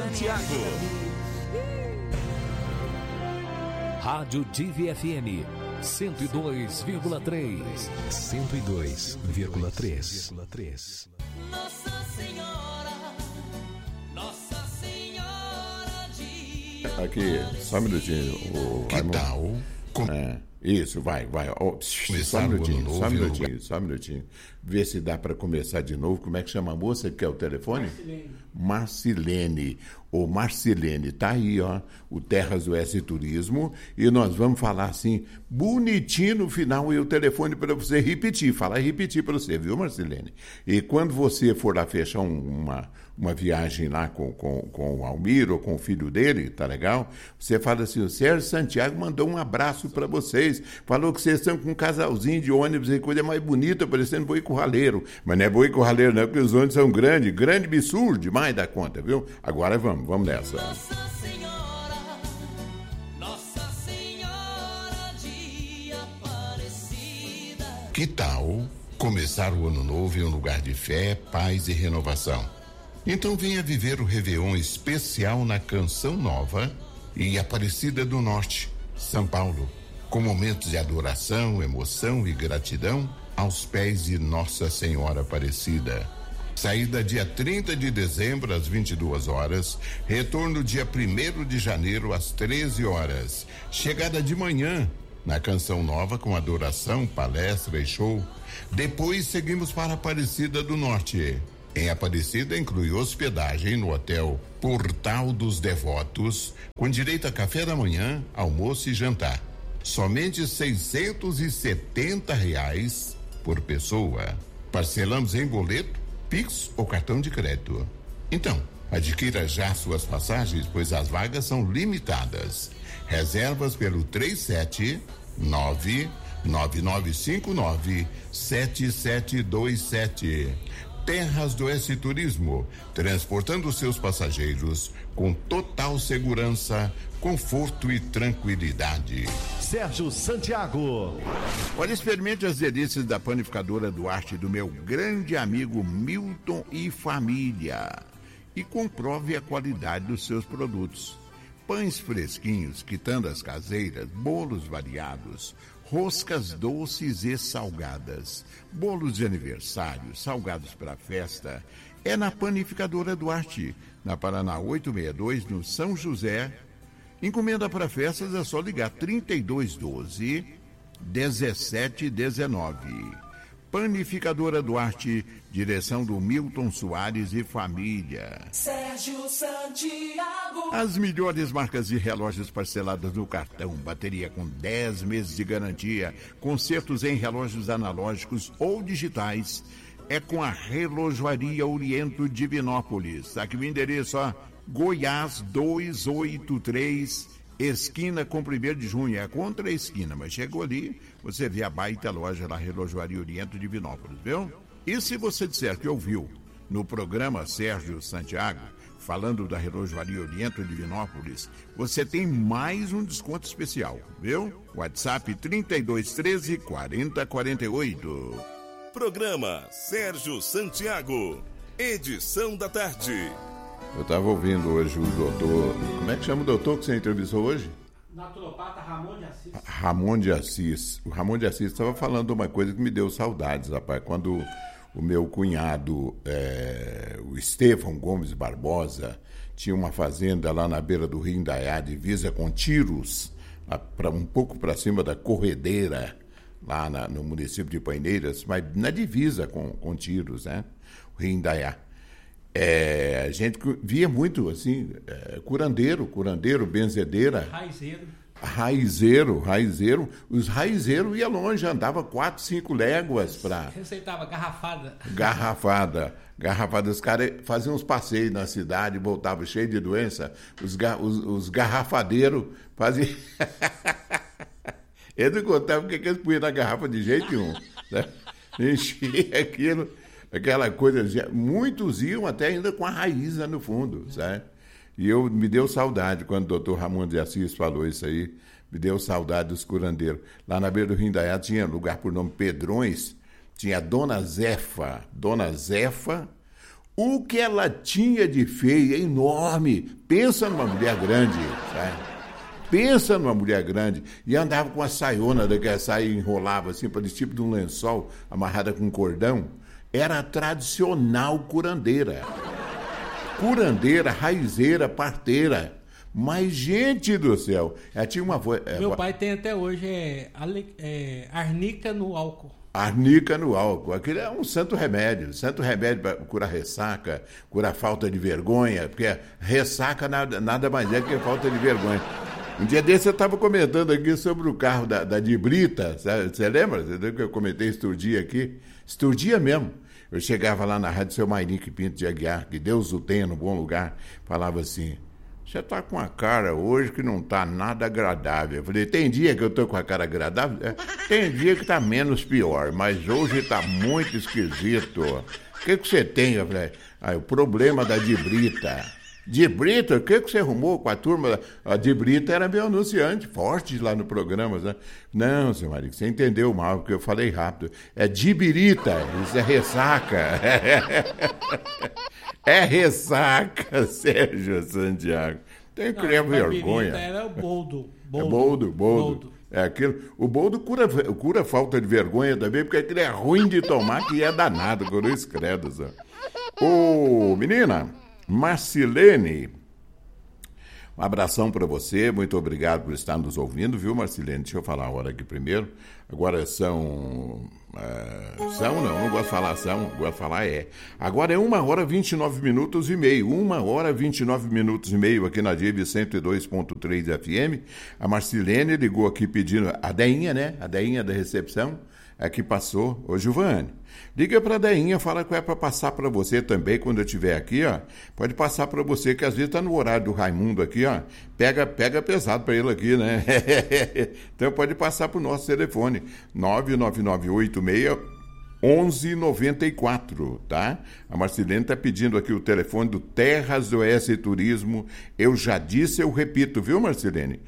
Santiago. Rádio Divi FM 102,3. 102,3. Nossa Senhora de... Aqui, só um minutinho. Que tal? Isso, vai. Só um minutinho. Vê se dá para começar de novo. Como é que chama a moça que quer o telefone? Marcilene. Ô, Marcilene, tá aí, ó, o Terras Oeste Turismo, e nós vamos falar assim, bonitinho no final, e o telefone para você repetir para você, viu, Marcilene? E quando você for lá fechar uma viagem lá com o Almir ou com o filho dele, tá legal? Você fala assim, o Sérgio Santiago mandou um abraço para vocês, falou que vocês estão com um casalzinho de ônibus e coisa mais bonita, parecendo boi curraleiro. Mas não é boi curraleiro não, porque os ônibus são grande absurdo demais da conta, viu? Agora vamos nessa. Nossa Senhora de Aparecida. Que tal começar o ano novo em um lugar de fé, paz e renovação? Então venha viver o Réveillon especial na Canção Nova em Aparecida do Norte, São Paulo, com momentos de adoração, emoção e gratidão aos pés de Nossa Senhora Aparecida. Saída dia 30 de dezembro às 22 horas, retorno dia 1º de janeiro às 13 horas. Chegada de manhã na Canção Nova com adoração, palestra e show. Depois seguimos para Aparecida do Norte. Em Aparecida inclui hospedagem no Hotel Portal dos Devotos, com direito a café da manhã, almoço e jantar. Somente R$670 por pessoa. Parcelamos em boleto, Pix ou cartão de crédito. Então, adquira já suas passagens, pois as vagas são limitadas. Reservas pelo 379-9959-7727. Terras do Oeste Turismo, transportando seus passageiros com total segurança, conforto e tranquilidade. Sérgio Santiago. Olha, experimente as delícias da panificadora Duarte do meu grande amigo Milton e família. E comprove a qualidade dos seus produtos. Pães fresquinhos, quitandas caseiras, bolos variados, roscas doces e salgadas, bolos de aniversário, salgados para festa. É na panificadora Duarte, na Paraná 862, no São José. Encomenda para festas é só ligar 3212-1719. Panificadora Duarte, direção do Milton Soares e família. Sérgio Santiago. As melhores marcas de relógios parceladas no cartão, bateria com 10 meses de garantia, consertos em relógios analógicos ou digitais. É com a Relojoaria Oriento Divinópolis. Aqui o endereço, ó, Goiás 283, esquina com 1º de junho. É contra a esquina, mas chegou ali, você vê a baita loja da Relojoaria Oriento Divinópolis, viu? E se você disser que ouviu no programa Sérgio Santiago, falando da Relojoaria Oriento Divinópolis, você tem mais um desconto especial, viu? WhatsApp 3213-4048. Programa Sérgio Santiago. Edição da tarde. Eu estava ouvindo hoje o doutor... Como é que chama o doutor que você entrevistou hoje? Naturopata Ramon de Assis. Ramon de Assis. O Ramon de Assis estava falando uma coisa que me deu saudades, rapaz. Quando o meu cunhado, o Estevão Gomes Barbosa, tinha uma fazenda lá na beira do Rio Indaiá, divisa com Tiros, um pouco para cima da Corredeira, lá no município de Paineiras, mas na divisa com Tiros, né? O Rio Indaiá. A gente via muito, assim, curandeiro, benzedeira. Raizeiro. Os raizeiros iam longe, andava 4, 5 léguas para... Receitava garrafada. Os caras faziam uns passeios na cidade, voltavam cheio de doença. Os garrafadeiros faziam... Eles não contavam o que eles punham na garrafa de jeito nenhum. Né? Enchia aquilo, aquela coisa. Muitos iam até ainda com a raiz lá no fundo, sabe? E me deu saudade quando o doutor Ramon de Assis falou isso aí. Me deu saudade dos curandeiros. Lá na beira do Rio Indaiá tinha lugar por nome Pedrões. Tinha a Dona Zefa, O que ela tinha de feia, enorme. Pensa numa mulher grande, sabe? Pensa numa mulher grande. E andava com a saiona, daquela saia enrolava assim, para esse tipo de um lençol, amarrada com cordão. Era a tradicional curandeira. Curandeira, raizeira, parteira. Mas, gente do céu, ela tinha uma voz... Meu pai tem até hoje arnica no álcool. Arnica no álcool. Aquilo é um santo remédio para curar ressaca, curar falta de vergonha, porque ressaca nada mais é que falta de vergonha. Um dia desse eu estava comentando aqui sobre o carro da Dibrita, sabe? Você lembra? Você lembra que eu comentei Esturdia aqui? Esturdia mesmo. Eu chegava lá na rádio, seu Mairique Pinto de Aguiar, que Deus o tenha no bom lugar, falava assim: você está com a cara hoje que não está nada agradável. Eu falei, tem dia que eu estou com a cara agradável? Tem dia que está menos pior, mas hoje está muito esquisito. O que você tem? Eu falei, o problema da Dibrita. Dibrita, o que você arrumou com a turma? A Dibrita era meu anunciante, forte lá no programa. Né? Não, seu marido, você entendeu mal, porque eu falei rápido. É Dibirita, isso é ressaca. É ressaca, Sérgio Santiago. Tem que criar vergonha. Era o boldo. Boldo. É aquilo. O boldo cura falta de vergonha também, porque aquilo é ruim de tomar, que é danado, cruz credo. Ô, menina, Marcilene, um abração para você, muito obrigado por estar nos ouvindo, viu, Marcilene? Deixa eu falar a hora aqui primeiro. Agora não gosto de falar gosto de falar é. Agora é 1h29 minutos e meio aqui na DIV 102.3 FM. A Marcilene ligou aqui pedindo, a Deinha, né? A Deinha da recepção, que passou, ô Giovanni. Liga pra Deinha, fala que é para passar para você também, quando eu estiver aqui, ó. Pode passar para você, que às vezes tá no horário do Raimundo aqui, ó. Pega pesado para ele aqui, né? Então pode passar pro nosso telefone, 99986-1194, tá? A Marcilene tá pedindo aqui o telefone do Terras do Oeste Turismo. Eu já disse, eu repito, viu, Marcilene?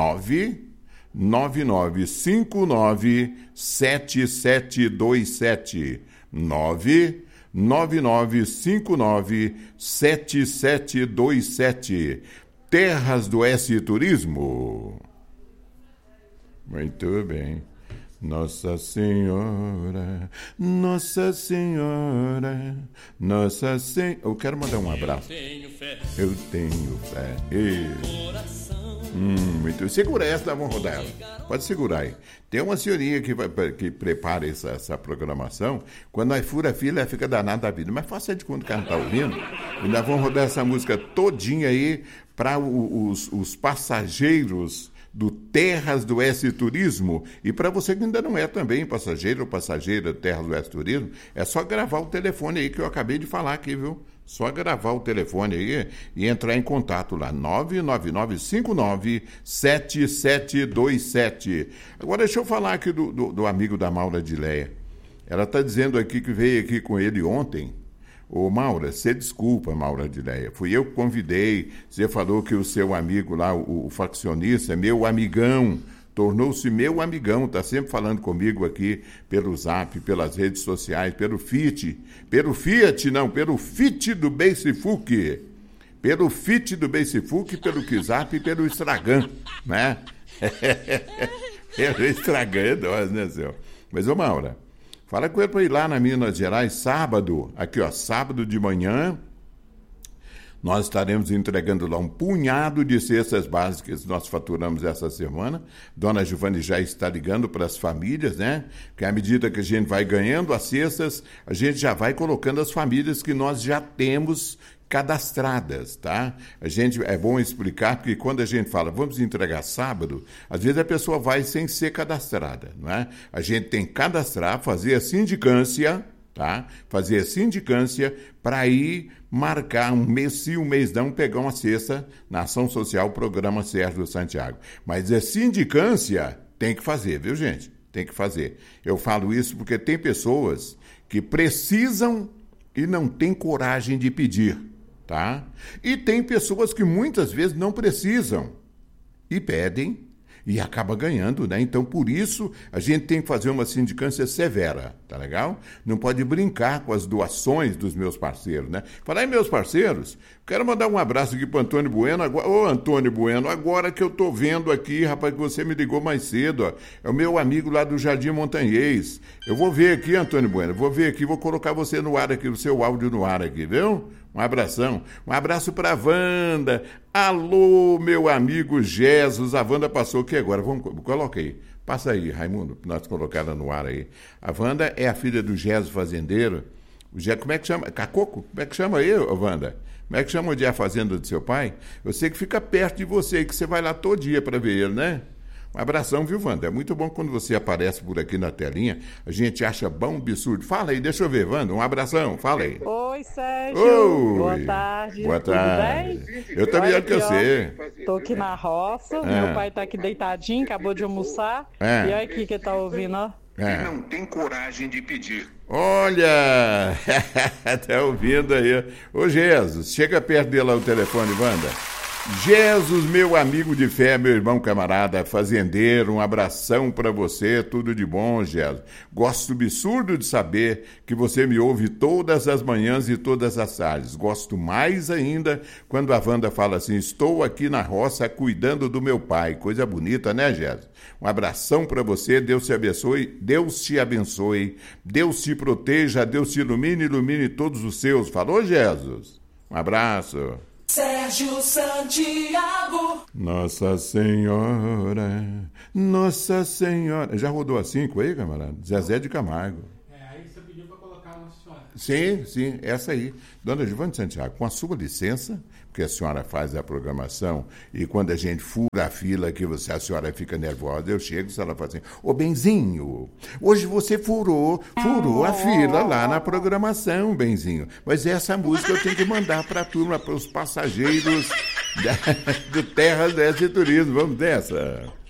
99959-7727. 99959-7727. Terras do Oeste Turismo. Muito bem. Nossa Senhora, Nossa Senhora, Nossa Senhora. Eu quero mandar um abraço. Eu tenho fé. Muito. Segura essa, vamos rodar ela. Pode segurar aí. Tem uma senhorinha que prepara essa programação. Quando nós fura a fila, ela fica danada da vida. Mas faça de conta que ela não está ouvindo. E nós vamos rodar essa música todinha aí para os passageiros do Terras do Oeste Turismo. E para você que ainda não é também passageiro ou passageira do Terras do Oeste Turismo, é só gravar o telefone aí que eu acabei de falar aqui, viu? Só gravar o telefone aí e entrar em contato lá, 99959-7727. Agora deixa eu falar aqui do amigo da Maura Dileia. Ela está dizendo aqui que veio aqui com ele ontem. Ô Maura, você desculpa, Maura Dileia, fui eu que convidei, você falou que o seu amigo lá, o faccionista, é meu amigão, tornou-se meu amigão, está sempre falando comigo aqui pelo Zap, pelas redes sociais, pelo Fit do Facebook, pelo Fit do Facebook, pelo WhatsApp e pelo Instagram, né? Pelo Instagram, né, senhor? Mas, ô Maura, fala com ele para ir lá na Minas Gerais, sábado, aqui ó, sábado de manhã, nós estaremos entregando lá um punhado de cestas básicas que nós faturamos essa semana. Dona Giovanni já está ligando para as famílias, né? Que à medida que a gente vai ganhando as cestas, a gente já vai colocando as famílias que nós já temos cadastradas, tá? É bom explicar, porque quando a gente fala vamos entregar sábado, às vezes a pessoa vai sem ser cadastrada, não é? A gente tem que cadastrar, fazer a sindicância, tá? Fazer a sindicância para ir marcar um mês sim, um mês não, pegar uma cesta na Ação Social, Programa Sérgio Santiago. Mas a sindicância tem que fazer, viu, gente? Tem que fazer. Eu falo isso porque tem pessoas que precisam e não têm coragem de pedir, tá? E tem pessoas que muitas vezes não precisam e pedem, E acaba ganhando, né? Então, por isso, a gente tem que fazer uma sindicância severa, tá legal? Não pode brincar com as doações dos meus parceiros, né? Falar em meus parceiros, quero mandar um abraço aqui pro Antônio Bueno. Ô, Antônio Bueno, agora que eu tô vendo aqui, rapaz, que você me ligou mais cedo, ó. É o meu amigo lá do Jardim Montanhês. Eu vou ver aqui, Antônio Bueno, vou ver aqui, vou colocar você no ar aqui, o seu áudio no ar aqui, viu? Um abração. Um abraço para a Wanda. Alô, meu amigo Jesus. A Wanda passou aqui agora. Coloca aí. Passa aí, Raimundo, para nós colocar ela no ar aí. A Wanda é a filha do Jesus fazendeiro. Como é que chama? Cacoco? Como é que chama aí, Wanda? Como é que chama onde é a fazenda do seu pai? Eu sei que fica perto de você, que você vai lá todo dia para ver ele, né? Um abração, viu, Wanda? É muito bom quando você aparece por aqui na telinha. A gente acha bom, absurdo. Fala aí, deixa eu ver, Wanda. Um abração, fala aí. Oi, Sérgio. Oi. Boa tarde. Boa tarde. Tudo bem? Eu tô melhor que você. Tô aqui na roça. Meu pai tá aqui deitadinho, acabou de almoçar. E olha aqui que tá ouvindo, ó. Não tem coragem de pedir. Olha! Tá ouvindo aí. Ô, Jesus, chega perto dele lá o telefone, Wanda. Jesus, meu amigo de fé, meu irmão camarada, fazendeiro, um abração para você, tudo de bom, Jesus. Gosto absurdo de saber que você me ouve todas as manhãs e todas as tardes. Gosto mais ainda quando a Wanda fala assim, estou aqui na roça cuidando do meu pai. Coisa bonita, né, Jesus? Um abração para você, Deus te abençoe, Deus te abençoe, Deus te proteja, Deus te ilumine todos os seus. Falou, Jesus? Um abraço. Sérgio Santiago. Nossa Senhora, Nossa Senhora. Já rodou a 5 aí, camarada? Zezé de Camargo. Aí você pediu para colocar a Nossa Senhora. Sim, essa aí. Dona Giovana de Santiago, com a sua licença, porque a senhora faz a programação e quando a gente fura a fila que a senhora fica nervosa, eu chego e ela fala assim, ô Benzinho, hoje você furou a fila lá na programação, Benzinho. Mas essa música eu tenho que mandar para a turma, para os passageiros do Terra Leste Turismo. Vamos dessa.